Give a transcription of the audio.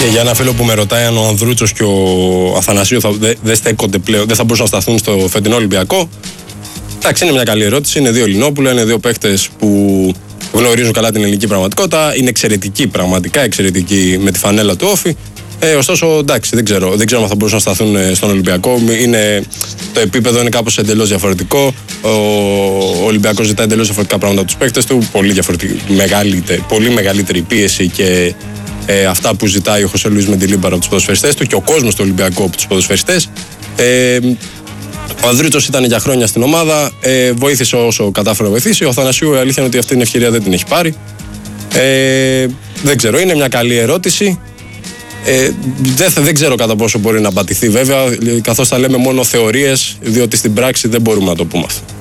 Και για ένα φίλο που με ρωτάει αν ο Ανδρούτσος και ο Αθανασίου δεν στέκονται πλέον, δεν θα μπορούσαν να σταθούν στο φετινό Ολυμπιακό. Εντάξει, είναι μια καλή ερώτηση. Είναι δύο Ελληνόπουλα, είναι δύο παίχτες που γνωρίζουν καλά την ελληνική πραγματικότητα. Είναι εξαιρετικοί, πραγματικά εξαιρετικοί με τη φανέλα του Όφη. Ωστόσο, εντάξει, δεν ξέρω αν θα μπορούσαν να σταθούν στον Ολυμπιακό. Το επίπεδο είναι κάπως εντελώς διαφορετικό. Ο Ολυμπιακός ζητάει εντελώς διαφορετικά πράγματα από τους παίκτες του. Πολύ μεγαλύτερη πίεση και αυτά που ζητάει ο Χωσέ Λουίς Μεντιλίμπαρο από τους ποδοσφαιριστές του και ο κόσμος του Ολυμπιακού από τους ποδοσφαιριστές. Ο Ανδρούτσος ήταν για χρόνια στην ομάδα. Βοήθησε όσο κατάφερε να βοηθήσει. Ο Αθανασίου, η αλήθεια είναι ότι αυτή την ευκαιρία δεν την έχει πάρει. Δεν ξέρω, είναι μια καλή ερώτηση. Δεν ξέρω κατά πόσο μπορεί να πατηθεί βέβαια, καθώς θα λέμε μόνο θεωρίες, διότι στην πράξη δεν μπορούμε να το πούμε αυτό.